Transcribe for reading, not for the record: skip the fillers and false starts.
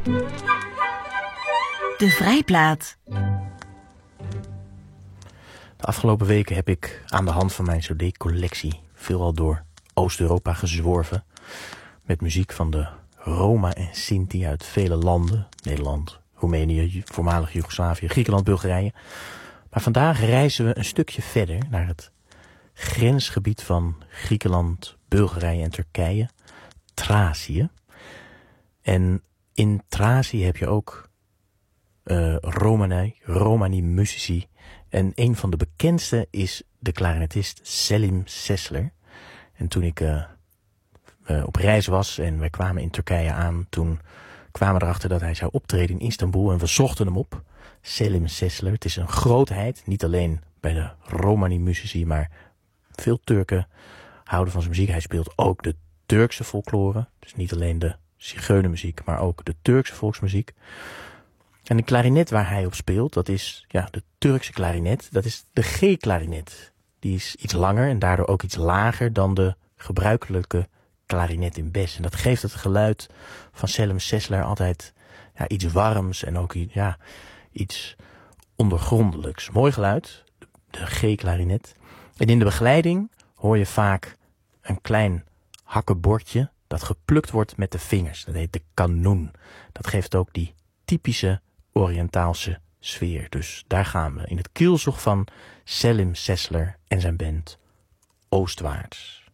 De Vrijplaat. De afgelopen weken heb ik aan de hand van mijn cd-collectie veelal door Oost-Europa gezworven. Met muziek van de Roma en Sinti uit vele landen. Nederland, Roemenië, voormalig Joegoslavië, Griekenland, Bulgarije. Maar vandaag reizen we een stukje verder naar het grensgebied van Griekenland, Bulgarije en Turkije. Thracië. En in Thracië heb je ook Romani muzici. En een van de bekendste is de klarinetist Selim Sesler. En toen ik op reis was en wij kwamen in Turkije aan, toen kwamen we erachter dat hij zou optreden in Istanbul en we zochten hem op. Selim Sesler. Het is een grootheid, niet alleen bij de Romani muzici, maar veel Turken houden van zijn muziek. Hij speelt ook de Turkse folklore, dus niet alleen de zigeunermuziek, maar ook de Turkse volksmuziek. En de klarinet waar hij op speelt, dat is de Turkse klarinet, dat is de G-klarinet. Die is iets langer en daardoor ook iets lager dan de gebruikelijke klarinet in Bes. En dat geeft het geluid van Selim Sesler altijd iets warms en ook iets ondergrondelijks. Mooi geluid, de G-klarinet. En in de begeleiding hoor je vaak een klein hakkenbordje dat geplukt wordt met de vingers. Dat heet de kanoen. Dat geeft ook die typische Oriëntaalse sfeer. Dus daar gaan we in het kielzog van Selim Sesler en zijn band Oostwaarts.